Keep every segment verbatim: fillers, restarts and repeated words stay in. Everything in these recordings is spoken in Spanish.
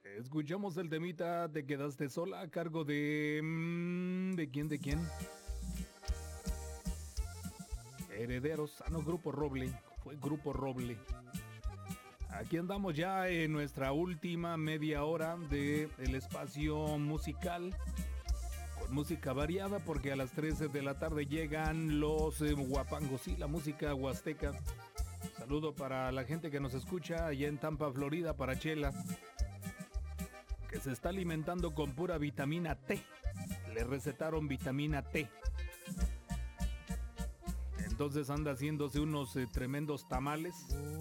Escuchamos el temita Te quedaste sola a cargo de... mm, ¿De quién? ¿De quién? Herederos, ah no, Grupo Roble, fue Grupo Roble. Aquí andamos ya en nuestra última media hora del espacio musical, con música variada, porque a las trece de la tarde llegan los eh, guapangos, sí, la música huasteca. Saludo para la gente que nos escucha allá en Tampa, Florida, para Chela, que se está alimentando con pura vitamina T. Le recetaron vitamina T. Entonces anda haciéndose unos eh, tremendos tamales.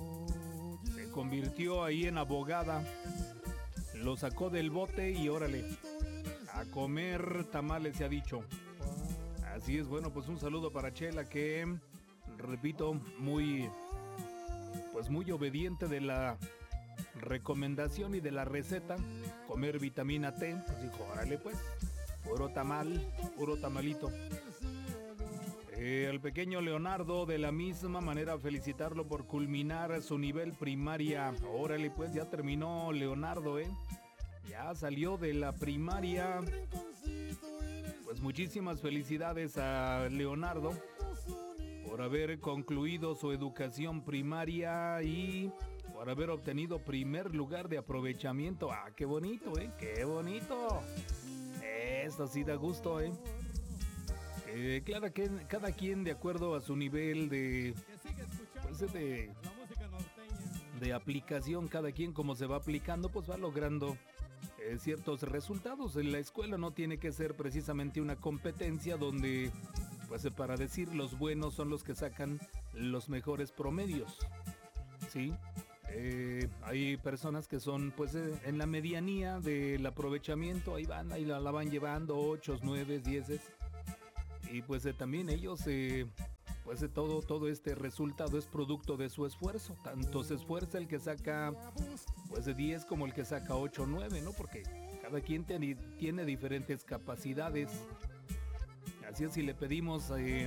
Se convirtió ahí en abogada. Lo sacó del bote y órale, a comer tamales se ha dicho. Así es, bueno, pues un saludo para Chela que, repito, muy, pues muy obediente de la recomendación y de la receta. Comer vitamina T, pues dijo, órale pues, puro tamal, puro tamalito. Eh, el pequeño Leonardo, de la misma manera, felicitarlo por culminar su nivel primaria. Órale, pues ya terminó Leonardo, ¿eh? Ya salió de la primaria. Pues muchísimas felicidades a Leonardo por haber concluido su educación primaria y por haber obtenido primer lugar de aprovechamiento. Ah, qué bonito, ¿eh? Qué bonito. Esto sí da gusto, ¿eh? Eh, claro que cada quien de acuerdo a su nivel de, pues de, de aplicación, cada quien como se va aplicando, pues va logrando eh, ciertos resultados. En la escuela no tiene que ser precisamente una competencia donde, pues para decir los buenos son los que sacan los mejores promedios, ¿sí? Eh, hay personas que son pues eh, en la medianía del aprovechamiento, ahí van, ahí la, la van llevando, ocho, nueve, diez. Y pues eh, también ellos, eh, pues eh, todo, todo este resultado es producto de su esfuerzo. Tanto se esfuerza el que saca pues de diez como el que saca ocho o nueve, ¿no? Porque cada quien tiene, tiene diferentes capacidades. Así es, si le pedimos eh,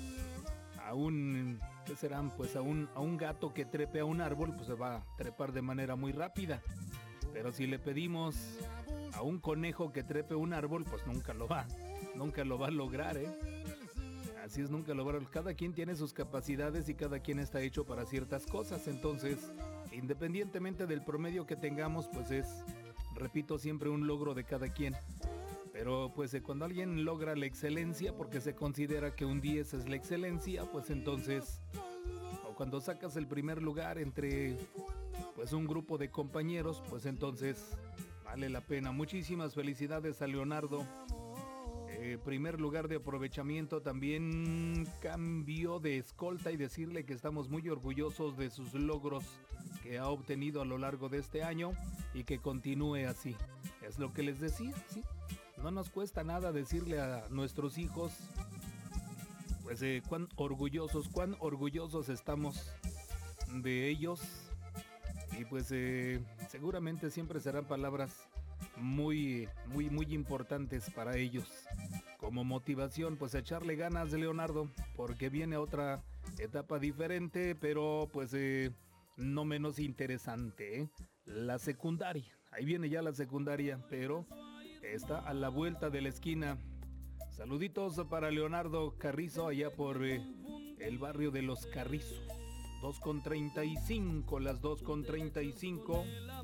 a un, ¿qué serán? Pues a un, a un gato que trepe a un árbol, pues se va a trepar de manera muy rápida. Pero si le pedimos a un conejo que trepe un árbol, pues nunca lo va, nunca lo va a lograr, ¿eh? Así es, nunca lo va a lograr. Cada quien tiene sus capacidades y cada quien está hecho para ciertas cosas. Entonces, independientemente del promedio que tengamos, pues es, repito, siempre un logro de cada quien. Pero pues eh, cuando alguien logra la excelencia, porque se considera que un diez es la excelencia, pues entonces, o cuando sacas el primer lugar entre pues un grupo de compañeros, pues entonces vale la pena. Muchísimas felicidades a Leonardo. Eh, primer lugar de aprovechamiento, también cambio de escolta, y decirle que estamos muy orgullosos de sus logros que ha obtenido a lo largo de este año y que continúe así. Es lo que les decía, ¿sí? No nos cuesta nada decirle a nuestros hijos, pues eh, cuán orgullosos, cuán orgullosos estamos de ellos. Y pues eh, seguramente siempre serán palabras muy, muy, muy importantes para ellos. Como motivación, pues echarle ganas, de Leonardo, porque viene otra etapa diferente, pero pues eh, no menos interesante, ¿eh? La secundaria. Ahí viene ya la secundaria, pero está a la vuelta de la esquina. Saluditos para Leonardo Carrizo, allá por eh, el barrio de Los Carrizos. dos con treinta y cinco, las dos con treinta y cinco.